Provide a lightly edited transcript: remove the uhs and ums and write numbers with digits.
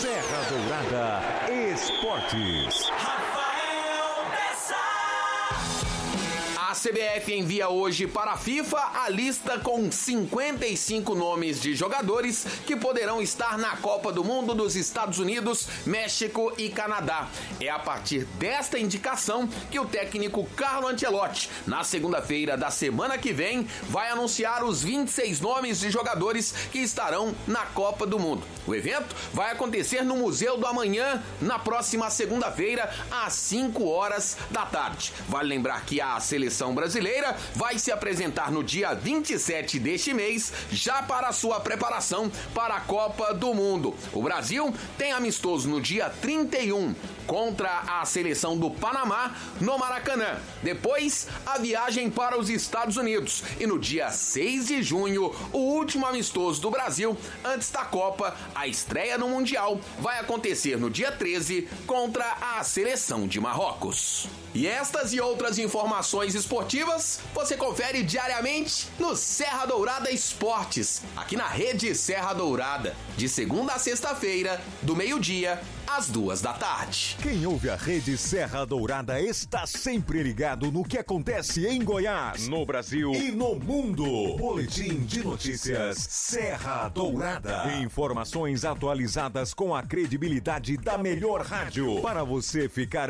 Serra Dourada Esportes. A CBF envia hoje para a FIFA a lista com 55 nomes de jogadores que poderão estar na Copa do Mundo dos Estados Unidos, México e Canadá. É a partir desta indicação que o técnico Carlo Ancelotti, na segunda-feira da semana que vem, vai anunciar os 26 nomes de jogadores que estarão na Copa do Mundo. O evento vai acontecer no Museu do Amanhã, na próxima segunda-feira, às 5 horas da tarde. Vale lembrar que a seleção brasileira vai se apresentar no dia 27 deste mês, já para a sua preparação para a Copa do Mundo. O Brasil tem amistoso no dia 31 contra a seleção do Panamá no Maracanã. Depois, a viagem para os Estados Unidos. E no dia 6 de junho, o último amistoso do Brasil antes da Copa, a estreia no Mundial, vai acontecer no dia 13 contra a seleção de Marrocos. E estas e outras informações esportivas você confere diariamente no Serra Dourada Esportes, aqui na Rede Serra Dourada, de segunda a sexta-feira, do meio-dia às 2 da tarde. Quem ouve a Rede Serra Dourada está sempre ligado no que acontece em Goiás, no Brasil e no mundo. Boletim de notícias Serra Dourada. Informações atualizadas com a credibilidade da melhor rádio para você ficar